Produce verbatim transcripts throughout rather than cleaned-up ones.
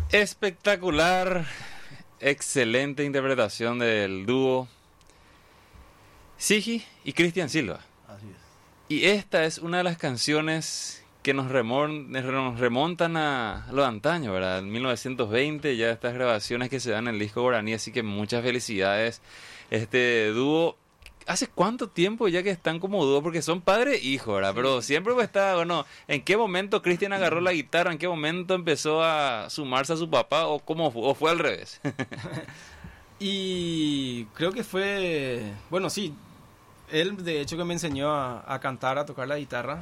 Espectacular, excelente interpretación del dúo Sigi y Cristian Silva. Así es. Y esta es una de las canciones que nos, remon- nos remontan a lo de antaño, ¿verdad? En mil novecientos veinte, ya estas grabaciones que se dan en el disco Guaraní, así que muchas felicidades. Este dúo, ¿hace cuánto tiempo ya que están como dúo? Porque son padre e hijo, ¿verdad? Sí. Pero siempre pues está, bueno, ¿en qué momento Cristian agarró la guitarra? ¿En qué momento empezó a sumarse a su papá? ¿O cómo fue, o fue al revés? Y creo que fue, bueno, sí, él de hecho que me enseñó a, a cantar, a tocar la guitarra.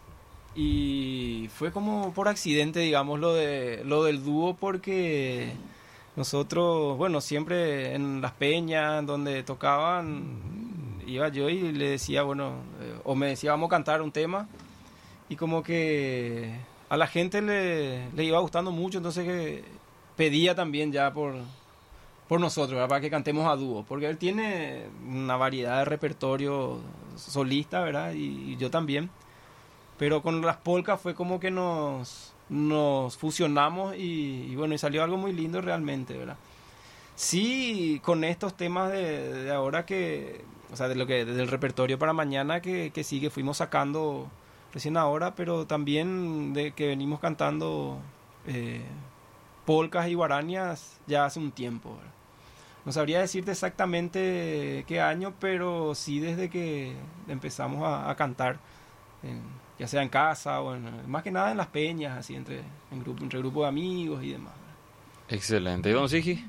Y fue como por accidente, digamos, lo de lo del dúo, porque nosotros, bueno, siempre en las peñas donde tocaban, iba yo y le decía, bueno, eh, o me decía, vamos a cantar un tema, y como que a la gente le, le iba gustando mucho, entonces que pedía también ya por, por nosotros, ¿verdad? Para que cantemos a dúo, porque él tiene una variedad de repertorio solista, ¿verdad? Y, y yo también. Pero con las polcas fue como que nos, nos fusionamos y, y bueno, y salió algo muy lindo realmente, ¿verdad? Sí, con estos temas de, de ahora que, o sea, de lo que, del repertorio para mañana que, que sí, que fuimos sacando recién ahora, pero también de que venimos cantando eh, polcas y guarañas ya hace un tiempo, ¿verdad? No sabría decirte exactamente qué año, pero sí desde que empezamos a, a cantar. En, ya sea en casa o en, más que nada en las peñas, así entre, en grupo, entre grupos de amigos y demás. Excelente. ¿Y don Sigi?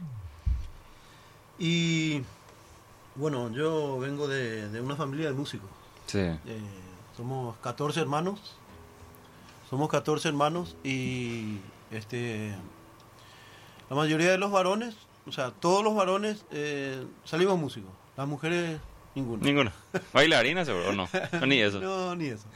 Y bueno, yo vengo de, de una familia de músicos. Sí. Eh, somos catorce hermanos. Somos catorce hermanos y este la mayoría de los varones, o sea, todos los varones eh, salimos músicos. Las mujeres Ninguno. Ninguno. ¿Bailarina seguro o no? No, ni eso. No, ni eso.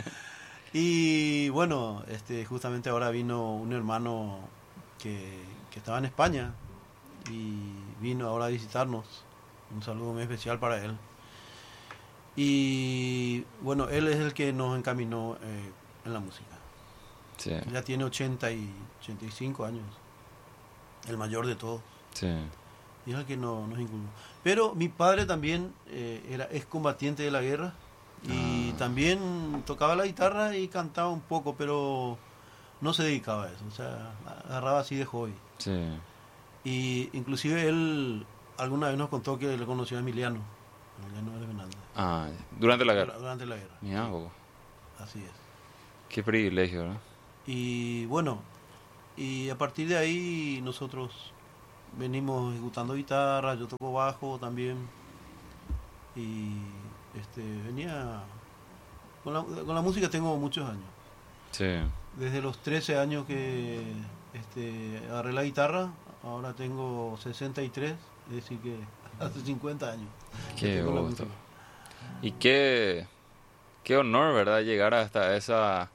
Y bueno, este, justamente ahora vino un hermano que, que estaba en España y vino ahora a visitarnos. Un saludo muy especial para él. Y bueno, él es el que nos encaminó eh, en la música. Sí. Ya tiene ochenta y ochenta y cinco años. El mayor de todos. Sí. Y es el que no, nos inculcó. Pero mi padre también eh, era excombatiente de la guerra y ah. también tocaba la guitarra y cantaba un poco, pero no se dedicaba a eso, o sea, agarraba así de hobby. Sí. Y inclusive él alguna vez nos contó que le conoció a Emiliano, Emiliano Hernández. Ah, durante la guerra. Durante la guerra. Mira, poco. Así es. Qué privilegio, ¿no? Y bueno, y a partir de ahí nosotros venimos ejecutando guitarra, yo toco bajo también y este venía con la, con la música tengo muchos años. Sí. Desde los trece años que este agarré la guitarra, ahora tengo sesenta y tres, es decir que hace cincuenta años. Qué gusto. Y qué qué honor, ¿verdad? Llegar hasta esa,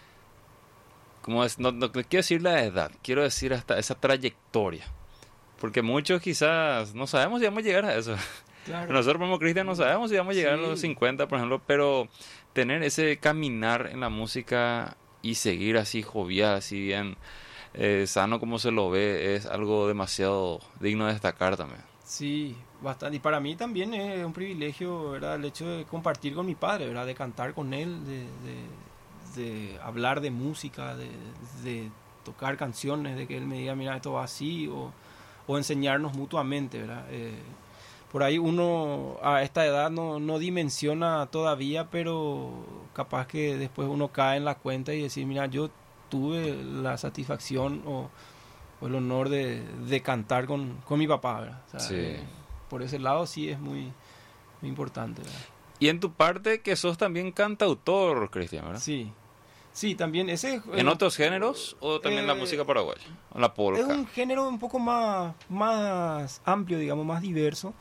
como es, no, no quiero decir la edad, quiero decir hasta esa trayectoria. Porque muchos quizás no sabemos si vamos a llegar a eso. Claro. Nosotros como Cristian no sabemos si vamos a llegar sí. a los cincuenta, por ejemplo, pero tener ese caminar en la música y seguir así jovial, así bien eh, sano como se lo ve, es algo demasiado digno de destacar también. Sí, bastante. Y para mí también es un privilegio, ¿verdad? El hecho de compartir con mi padre, ¿verdad? De cantar con él, de, de, de hablar de música, de, de tocar canciones, de que él me diga, mira, esto va así, o... o enseñarnos mutuamente, ¿verdad? Eh, por ahí uno a esta edad no, no dimensiona todavía, pero capaz que después uno cae en la cuenta y decir, mira, yo tuve la satisfacción o, o el honor de, de cantar con, con mi papá, ¿verdad? O sea, sí. eh, por ese lado sí es muy, muy importante, ¿verdad? Y en tu parte que sos también cantautor, Cristian, ¿verdad? Sí. Sí, también ese... ¿En eh, otros géneros o también eh, la música paraguaya? ¿O la polka? Es un género un poco más, más amplio, digamos, más diverso.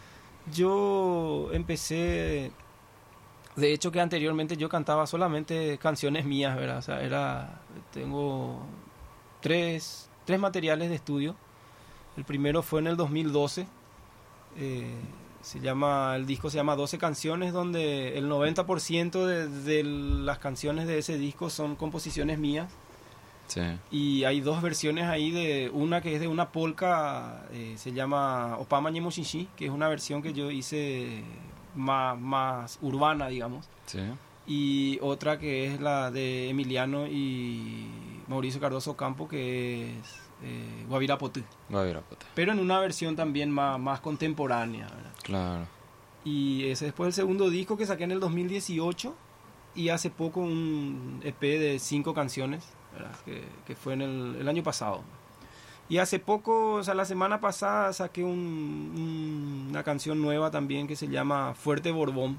Yo empecé... De hecho que anteriormente yo cantaba solamente canciones mías, ¿verdad? O sea, era... Tengo tres, tres materiales de estudio. El primero fue en el dos mil doce. Eh, se llama, el disco se llama doce canciones, donde el noventa por ciento de, de las canciones de ese disco son composiciones mías. Sí. Y hay dos versiones ahí, de una que es de una polka, eh, se llama Opama Ñemoshinshi, que es una versión que yo hice más, más urbana, digamos. Sí. Y otra que es la de Emiliano y Mauricio Cardoso Campo, que es eh, Guavira Potú. Guavira Potú. Pero en una versión también más, más contemporánea, ¿verdad? Claro. Y ese después el segundo disco que saqué en el dos mil dieciocho, y hace poco un E P de cinco canciones, ¿verdad? Que, que fue en el, el año pasado. Y hace poco, o sea, la semana pasada saqué un, un, una canción nueva también que se llama Fuerte Borbón,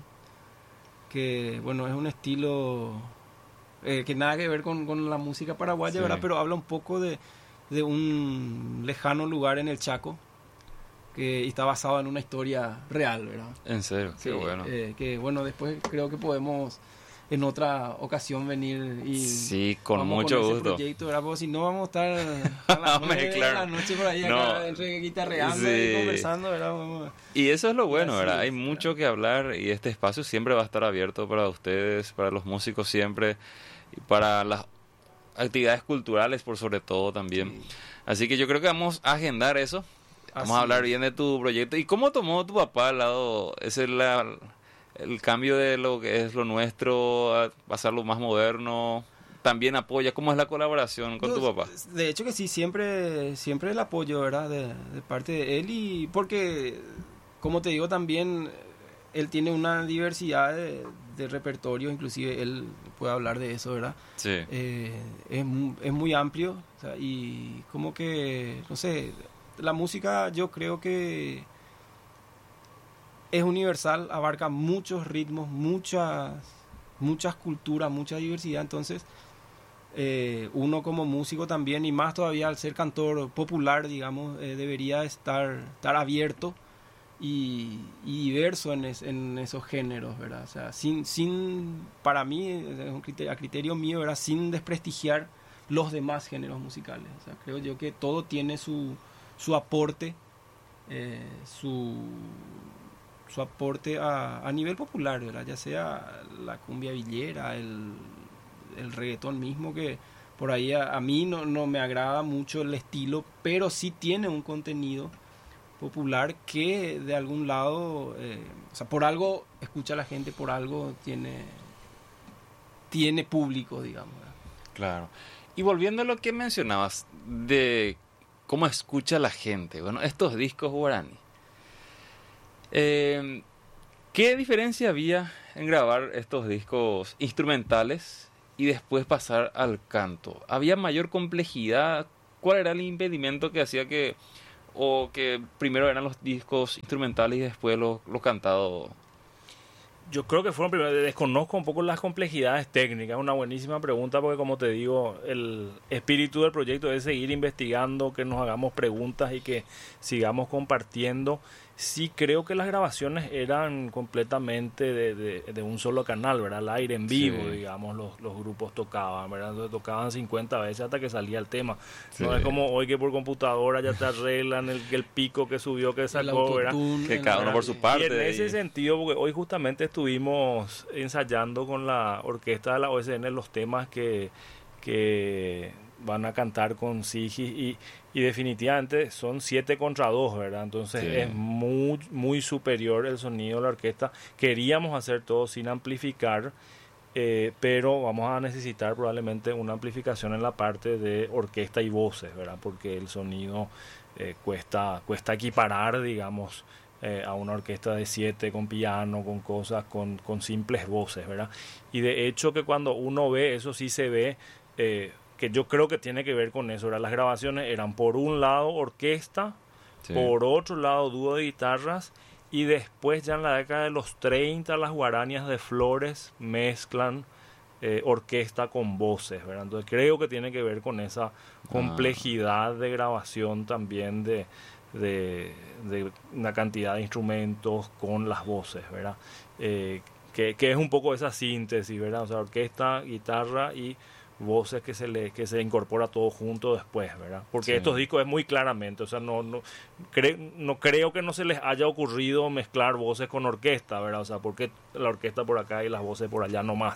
que bueno, es un estilo eh, que nada que ver con, con la música paraguaya, sí, ¿verdad? Pero habla un poco de, de un lejano lugar en el Chaco, que está basado en una historia real, ¿verdad? En serio, qué sí, bueno. Eh, que bueno, después creo que podemos en otra ocasión venir y sí, con vamos mucho con ese gusto. Proyecto, ¿verdad? Porque si no vamos a estar a las nueve de la noche por ahí no. acá, entre guitarreando sí. y conversando, ¿verdad? Vamos. Y eso es lo bueno, Así ¿verdad? es, Hay ¿verdad? mucho que hablar y este espacio siempre va a estar abierto para ustedes, para los músicos siempre, y para las actividades culturales por sobre todo también. Sí. Así que yo creo que vamos a agendar eso. Vamos Así a hablar es. bien de tu proyecto. ¿Y cómo tomó tu papá al lado? Ese es la... el cambio de lo que es lo nuestro a pasarlo más moderno, también apoya. ¿Cómo es la colaboración con no, tu papá? De hecho que sí, siempre siempre el apoyo, ¿verdad? De, de parte de él, y porque, como te digo, también él tiene una diversidad de, de repertorio, inclusive él puede hablar de eso, ¿verdad? Sí. Eh, es, es muy amplio, o sea, y como que, no sé, la música yo creo que es universal, abarca muchos ritmos, muchas muchas culturas, mucha diversidad. Entonces eh, uno como músico también, y más todavía al ser cantor popular, digamos, eh, debería estar, estar abierto y, y diverso en, es, en esos géneros, ¿verdad? O sea, sin, sin para mí, es un criterio, a criterio mío, ¿verdad? Sin desprestigiar los demás géneros musicales. O sea, creo yo que todo tiene su, su aporte, eh, su... su aporte a, a nivel popular, ¿verdad? Ya sea la cumbia villera, el, el reggaetón mismo, que por ahí a, a mí no, no me agrada mucho el estilo, pero sí tiene un contenido popular que de algún lado, eh, o sea, por algo escucha la gente, por algo tiene, tiene público, digamos, ¿verdad? Claro. Y volviendo a lo que mencionabas de cómo escucha la gente, bueno, estos discos guaraní, Eh, ¿qué diferencia había en grabar estos discos instrumentales y después pasar al canto? ¿Había mayor complejidad? ¿Cuál era el impedimento que hacía que, o que primero eran los discos instrumentales y después los, los cantados? Yo creo que fueron primero, desconozco un poco las complejidades técnicas, es una buenísima pregunta porque, como te digo, el espíritu del proyecto es seguir investigando, que nos hagamos preguntas y que sigamos compartiendo. Sí creo que las grabaciones eran completamente de, de, de un solo canal, ¿verdad? Al aire, en vivo, sí. digamos, los, los grupos tocaban, ¿verdad? Entonces tocaban cincuenta veces hasta que salía el tema. Sí. No es como hoy que por computadora ya te arreglan el, el pico que subió, que sacó, ¿verdad? Que cada uno por su parte. Y en ese sentido, porque hoy justamente estuvimos ensayando con la orquesta de la O S N los temas que... que van a cantar con Sigis y, y definitivamente son siete contra dos, ¿verdad? Entonces sí. es muy, muy superior el sonido de la orquesta. Queríamos hacer todo sin amplificar, eh, pero vamos a necesitar probablemente una amplificación en la parte de orquesta y voces, ¿verdad? Porque el sonido eh, cuesta, cuesta equiparar, digamos, eh, a una orquesta de siete con piano, con cosas, con, con simples voces, ¿verdad? Y de hecho que cuando uno ve, eso sí se ve... Eh, que yo creo que tiene que ver con eso, ¿verdad? Las grabaciones eran por un lado orquesta, sí. por otro lado dúo de guitarras, y después ya en la década de los treinta las guaranías de Flores mezclan eh, orquesta con voces, ¿verdad? Entonces creo que tiene que ver con esa complejidad ah. de grabación también de, de, de una cantidad de instrumentos con las voces, ¿verdad? Eh, que, que es un poco esa síntesis, ¿verdad? O sea, orquesta, guitarra y voces que se le que se incorpora todo junto después, ¿verdad? Porque sí. estos discos es muy claramente, o sea, no no, cre, no creo que no se les haya ocurrido mezclar voces con orquesta, ¿verdad? O sea, porque la orquesta por acá y las voces por allá no más.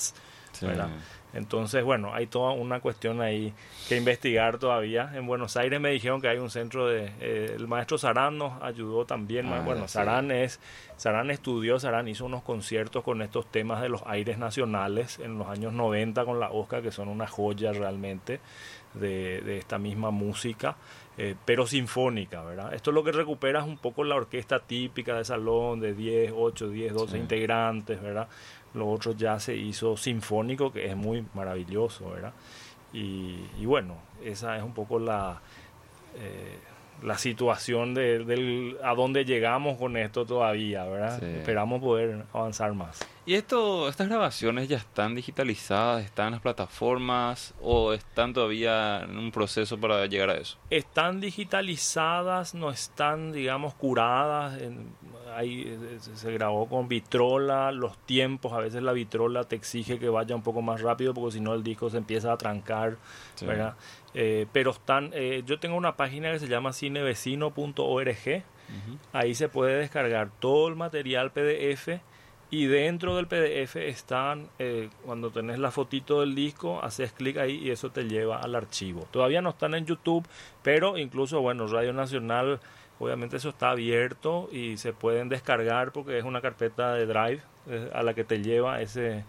Sí. ¿verdad? Entonces, bueno, hay toda una cuestión ahí que investigar todavía. En Buenos Aires me dijeron que hay un centro de... Eh, el maestro Sarán nos ayudó también. Ah, bueno, sí. Sarán es... Sarán estudió, Sarán hizo unos conciertos con estos temas de los aires nacionales en los años noventa con la Oscar, que son una joya realmente de, de esta misma música, eh, pero sinfónica, ¿verdad? Esto es lo que recupera es un poco la orquesta típica de salón, de diez, ocho, diez, doce Sí. integrantes, ¿verdad? Lo otro ya se hizo sinfónico, que es muy maravilloso, ¿verdad? Y, y bueno, esa es un poco la... Eh, la situación de, del, a dónde llegamos con esto todavía, ¿verdad? Sí. Esperamos poder avanzar más. ¿Y esto, estas grabaciones ya están digitalizadas, están en las plataformas o están todavía en un proceso para llegar a eso? Están digitalizadas, no están, digamos, curadas. En, ahí se grabó con vitrola, los tiempos, a veces la vitrola te exige que vaya un poco más rápido porque si no el disco se empieza a trancar, Sí. ¿verdad? Eh, pero están, eh, yo tengo una página que se llama cinevecino punto org, Ujú. ahí se puede descargar todo el material P D F y dentro del P D F están, eh, cuando tenés la fotito del disco, haces clic ahí y eso te lleva al archivo. Todavía no están en YouTube, pero incluso, bueno, Radio Nacional, obviamente eso está abierto y se pueden descargar porque es una carpeta de Drive eh, a la que te lleva ese,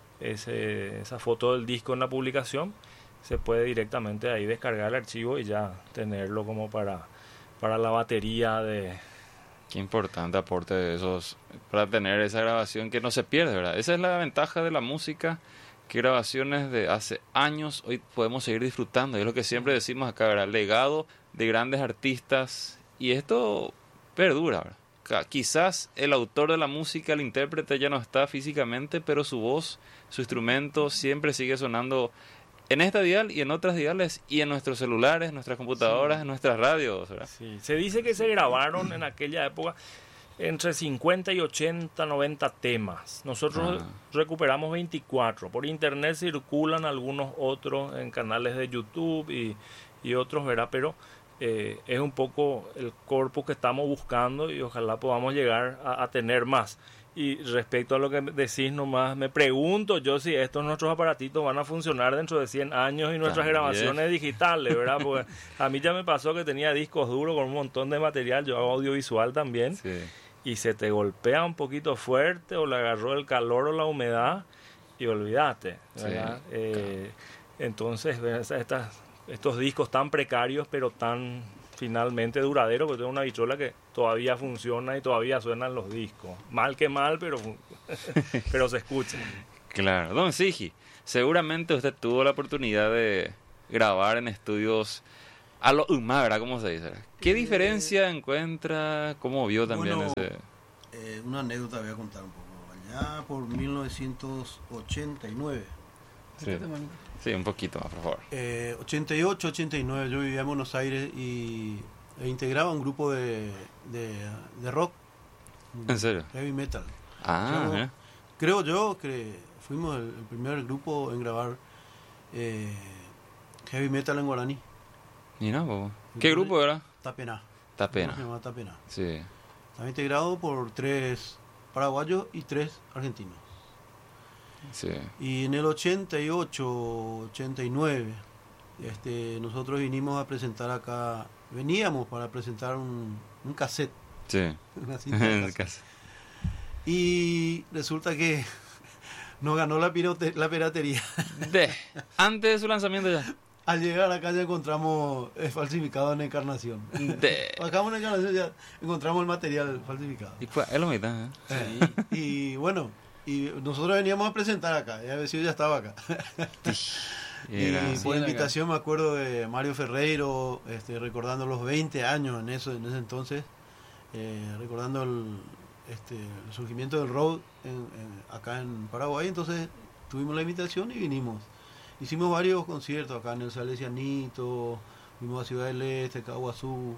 ese, esa foto del disco en la publicación. Se puede directamente ahí descargar el archivo y ya tenerlo como para, para la batería de... Qué importante aporte de esos para tener esa grabación que no se pierde, ¿verdad? Esa es la ventaja de la música, que grabaciones de hace años hoy podemos seguir disfrutando. Y es lo que siempre decimos acá, ¿verdad? Legado de grandes artistas. Y esto perdura, ¿verdad? Ca- Quizás el autor de la música, el intérprete ya no está físicamente, pero su voz, su instrumento siempre sigue sonando en esta dial y en otras diales y en nuestros celulares, nuestras computadoras, Sí. en nuestras radios, ¿verdad? Sí, se dice que se grabaron en aquella época entre cincuenta y ochenta, noventa temas. Nosotros Ah. recuperamos veinticuatro. Por internet circulan algunos otros en canales de YouTube y, y otros, ¿verdad? Pero eh, es un poco el corpus que estamos buscando y ojalá podamos llegar a, a tener más. Y respecto a lo que decís nomás, me pregunto yo si estos nuestros aparatitos van a funcionar dentro de cien años y nuestras También. grabaciones digitales, ¿verdad? Porque a mí ya me pasó que tenía discos duros con un montón de material, yo hago audiovisual también, Sí. y se te golpea un poquito fuerte o le agarró el calor o la humedad y olvídate, ¿verdad? Sí, Eh, entonces, ¿ves? Estas, estos discos tan precarios pero tan finalmente duraderos, porque tengo una vitrola que todavía funciona y todavía suenan los discos. Mal que mal, pero, fun- pero se escucha. Claro. Don Sigi, seguramente usted tuvo la oportunidad de grabar en estudios a lo U M A, ¿verdad? ¿Cómo se dice? ¿Qué Eh, diferencia encuentra? ¿Cómo vio también bueno, ese? Eh, una anécdota voy a contar un poco. Allá por mil novecientos ochenta y nueve, Sí. Sí, un poquito más, por favor. eh, ochenta y ocho, ochenta y nueve, yo vivía en Buenos Aires y e integraba un grupo de, de, de rock, ¿En serio? heavy metal. Ah, Yo- mira. Creo yo que fuimos el, el primer grupo en grabar eh, heavy metal en guaraní. Mira, po. ¿Qué grupo era? Tapená. Tapena. Se llama Tapená. Sí. Estaba integrado por tres paraguayos y tres argentinos. Sí. Y en el ochenta y ocho, ochenta y nueve, este, nosotros vinimos a presentar acá, veníamos para presentar un, un cassette, Sí. una cinta de En cassette. casa. Y resulta que nos ganó la, pirote- la piratería. De, antes de su lanzamiento ya. Al llegar acá ya encontramos eh, falsificado en Encarnación. De. Bajamos en Encarnación ya encontramos el material falsificado. Y pues, es lo mitad, ¿eh? Eh, y bueno, y nosotros veníamos a presentar acá, ya vecino ya estaba acá. Era- Y Sí, por era invitación me acuerdo de Mario Ferreiro, este, recordando los veinte años en eso, en ese entonces, eh, recordando el, este, el surgimiento del road en- en- acá en Paraguay. Entonces tuvimos la invitación y vinimos. Hicimos varios conciertos acá en el Salesianito, fuimos a Ciudad del Este, Caguazú.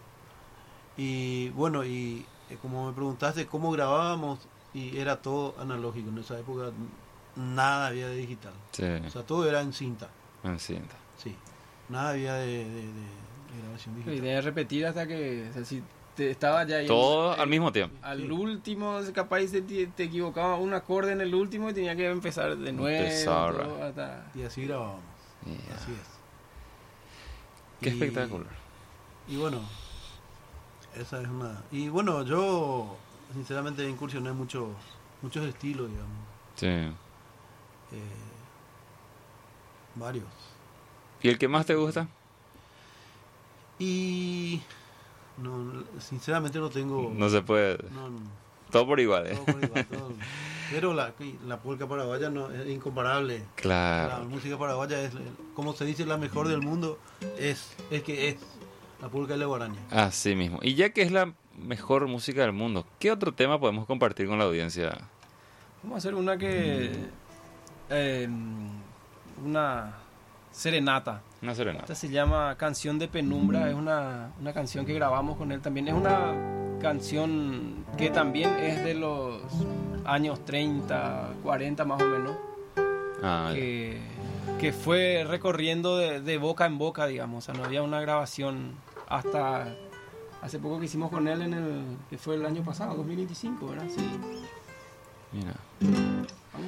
Y bueno, y eh, como me preguntaste cómo grabábamos, y era todo analógico. En esa época nada había de digital. Sí, O sea, todo era en cinta. en cinta. Sí, nada había de, de- de- de grabación La digital. idea es repetir hasta que, o sea, si te estaba ya ahí Todo en- al mismo tiempo. Al Sí. último, capaz te, te equivocaba un acorde en el último y tenía que empezar de nuevo. Empezar. todo hasta- Y así grabábamos. Yeah. Así es. Qué Y- espectacular. Y bueno, esa es una... Y bueno, yo sinceramente incursioné en muchos, muchos estilos, digamos. Sí. Eh, varios. ¿Y el que más te gusta? Y... No, sinceramente no tengo... No se puede. no, no, Todo por igual, ¿eh? todo por igual, todo. Pero la, la polca paraguaya no, es incomparable. La Claro. música paraguaya es, como se dice, la mejor del mundo. Es, es que es la polca de la guaraña. Así mismo. Y ya que es la mejor música del mundo, ¿qué otro tema podemos compartir con la audiencia? Vamos a hacer una que... eh, una serenata. Una serenata. Esta se llama Canción de Penumbra, es una, una canción que grabamos con él también. Es una canción que también es de los años treinta, cuarenta más o menos, Ah, ya. que, que fue recorriendo de, de boca en boca, digamos. O sea, no había una grabación hasta hace poco que hicimos con él en el, que fue el año pasado, dos mil veinticinco, ¿verdad? Sí. Mira. Vamos.